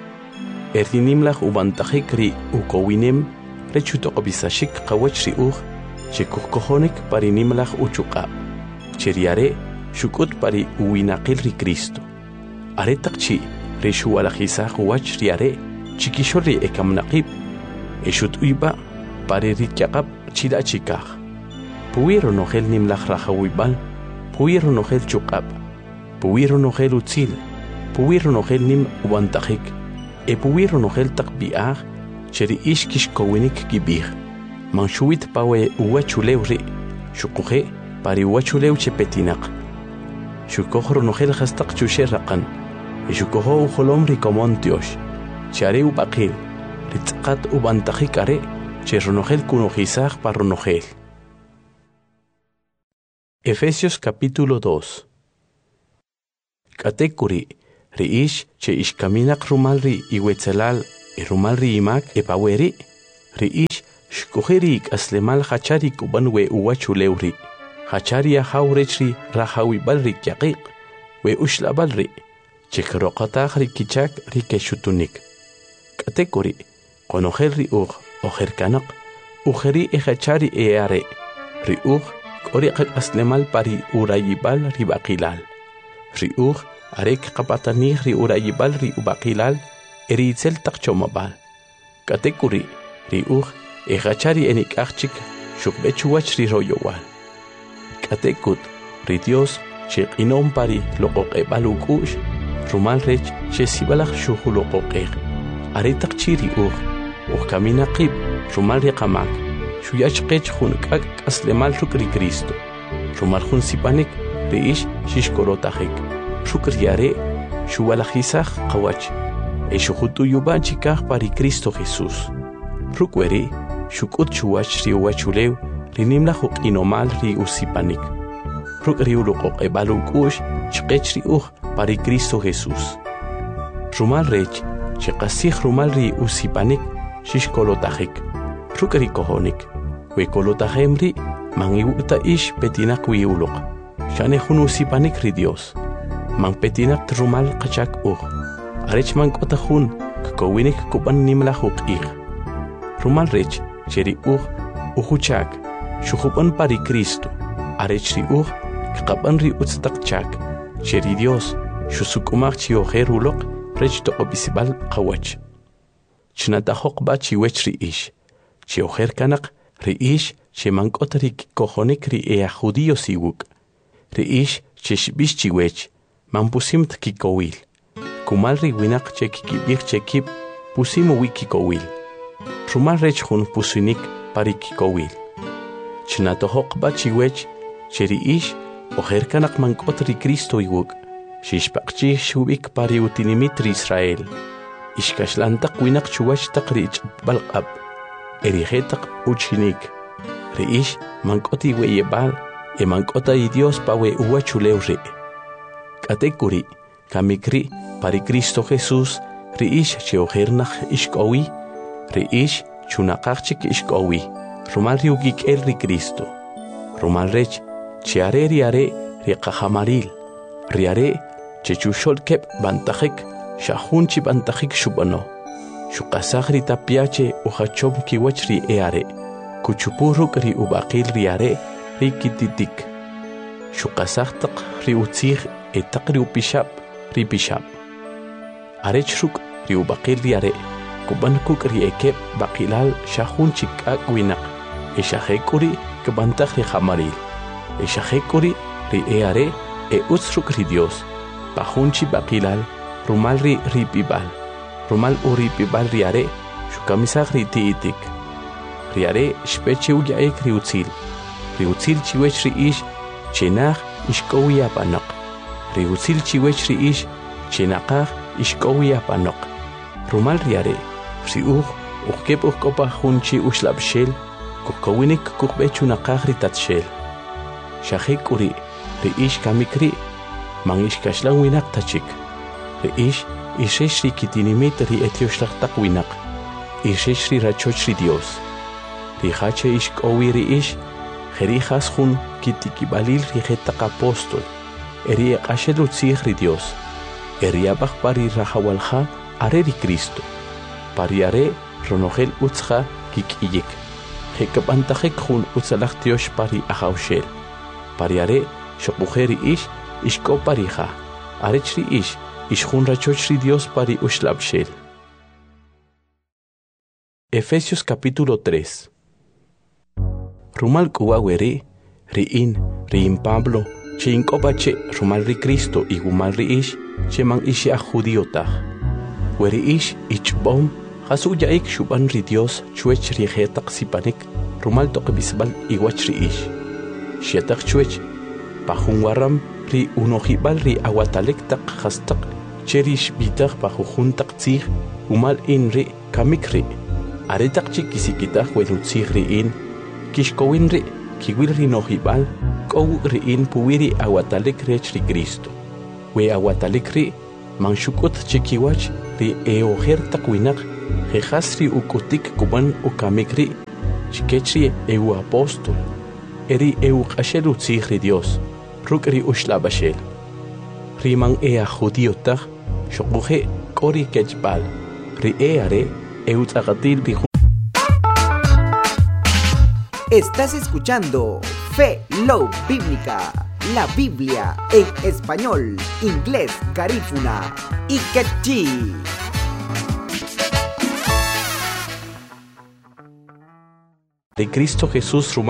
Erdinimlag ubantajik ri ukowinem, rechutokobisashik qawach ri uj, chikukohonik parinimlag uchuqa. Cheriare, shukut pari uwinaqil ri Cristo. Aretakchi, ri shualajizaj uwach riare, chikishol ri ekamnaqib. Eshut uyba, pari ri kyaqab chilachikaj. Puwiro nogel nimlag rajawibal, puwiro nogel chukab, puwiro nogel utzil, puwiro nogel nim ubantajik, e puwiro nogel takbiaj, cheri ish kishkowinik gibij. Manshuit pawe uwachuleu ri, shukuje pari uwachuleu chepetinak. Shukohro nogel hastak chushe raqan, e shukoho uholom ri komontiosh, chare ubaqil, ritzqat ubantajik are, cherro nogel kunojizaj parro nogel. Efesios capítulo dos. Katekuri, ri ish che ishkaminak rumal ri iwetzelal e rumal ri imak e paweri ri ish shkujeri aslemal hachari kuban we uwachulewri hachari hawrechri rahawibal ri kyaqiq we ushlabal ri chikroqataq ri kichak ri keshutunik katekuri qonojer ri uj ojer kanaq ujeri e hachari e are ri uj kori aslemal pari urayibal ri baqilal ri uj arek qapatanij ri urayibal ri ubaqilal eri itzel taqchomabal katekuri ri uj e hachari enik achchik shukbechuwach ri royowal katekut ri Dios chiqinom pari loqoqebal ukush rumal rech chesibalaj shuhuloqoqeq aritaq chiri uj uj kamina qib rumal ri qamak shuyach qech jun k'ak k'aslemal ruk' ri Cristo rumal jun sipanik ri ish xixkolotajik ruk' ri are xuwalajisaj qawach e xujutuyub'an chikaj pari Cristo Jesús ruk' weri xuk'ut chuwach ri uwachulew ri nimlaj uq'inomal ri usipanik ruk' ri uloqoqebal uk'ux chqech ri uj pari Cristo Jesús rumal rech chiqasij rumal ri usipanik xixkolotajik ruk' ri kojonik we kolotajem ri man iwu'ta ix petinak wi uloq xane jun usipanik ri Dios man petinak rumal qachak uj arech man k'ota jun kkowinik kub'an nimlaj uq'ij rumal rech cheri uj ujuchak xujub'an pari Cristo arech ri uj kqab'an ri utztaq chak cheri Dios xusuk'umaj chi ojer uloq rech toq'ob'isb'al qawach ch'natajoq b'a chiwech ri ix chi ojer kanaq ri ix che man k'ota ri kikojonik ri e a judíos iwuk' ri ix che xb'ix chiwech man pusimt kikowil kumal ri winaq che kikib'ij che kib pusim wi kikowil rumal rech jun pusinik pari kikowil ch'natojoq b'a chiwech che ri ix ojer kanaq man k'ota ri Cristo iwuk' xixpaqchij xub'ik pari utinimit ri Israel ixkaxlantaq winaq chuwach taq ri ich'b'al q'ab erijetaq uchinik ri ix man k'ota iweyeb'al e man k'ota i Dios pa we uwachulew ri k'atekuri kamik ri pari Cristo Jesús ri ix che ojer naj ixk'owi ri ix chunaqaj chik ixk'owi rumal ri ukik'el ri Cristo rumal rech che are ri are ri qajamaril ri are che chuxol keb' b'antajik xa jun chi b'antajik xub'ano xuqasaj ri tapiache ujachom kiwach ri e are kuchupuj ruk' ri ub'aqil ri are ri kititik xuqasaj taq ri utzij e taq ri upixab' ri pixab' arech ruk' ri ub'aqil ri are kub'an kuk' ri ekeb' b'aqilal xa jun chi k'ak' winaq e xa jek'uri kb'antaj ri jamaril e xa jek'uri ri e are e utz ruk' ri Dios pa jun chi b'aqilal rumal ri rip'ib'al rumal urip'ib'al ri are xukamisaj ri ti'itik ri are xpeche uya'ik ri utzil ri utzil chiwech ri ix che naj ixk'owi apanoq ri utzil chiwech ri ix che naqaj ixk'owi apanoq rumal ri are ri uj ujkeb' ujk'opa jun chi uxlab'xel kujkowinik kujb'ej chunaqaj ri tatxel xa jek'uri ri ix kamik ri man ixkaxlan winaq tachik ri ix ixex ri kitinimit ri etioxlajtaq winaq ixex ri rachoch ri Dios ri jache ixk'owi ri ix jeri jas jun kitikib'alil ri jetaq apóstol eri eq'axel utzij ri Dios eri ab'aj pari rajawalja are ri Cristo pari are ronojel utzja kik'iyik jek'ab'antajik jun utzalaj tiox pari ajawxel pari are xoquje ri ix ixk'o pari ja arech ri ix ixjun rachoch ri Dios pari uxlab'xel. Efesios capítulo tres. Rumal k'uwa weri ri in ri in Pablo che ink'opa che rumal ri Cristo y gumal ri ix che man ixi aj judío taj weri ix ichb'om jasu ya'ik xub'an ri Dios chwech ri jetaq sipanik rumal toqb'isb'al iwach ri ix xetaq chwech pa jun warram ri unojib'al ri awatalek taq jastaq che ri xb'itaj pa jujun taq tzij umal in ri kamik ri are taq chi kisikitaj welutzij ri in kixkowin ri kiwil ri nojib'al k'ow ri in puwi ri awatalek rech ri Cristo we awatalik ri manshukut chikiwach ri eojer takwinak jejasri ukutik kuban ukamikri chikechri eu apóstol eri eu qashelu tzihri Dios rukri ushlabashel riman ea judiotaj shokuje kori kechbal ri eare eu tzagatil ri. Estás escuchando Fe Love Bíblica, la Biblia en español, inglés, garífuna y quechí. De Cristo Jesús